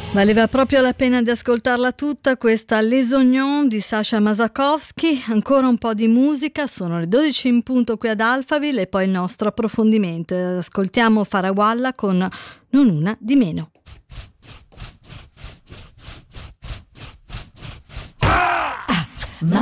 Valeva proprio la pena di ascoltarla tutta, questa Les Oignons di Sasha Masakowski. Ancora un po' di musica, sono le 12 in punto qui ad Alphaville e poi il nostro approfondimento. Ascoltiamo Farawalla con Non una di meno.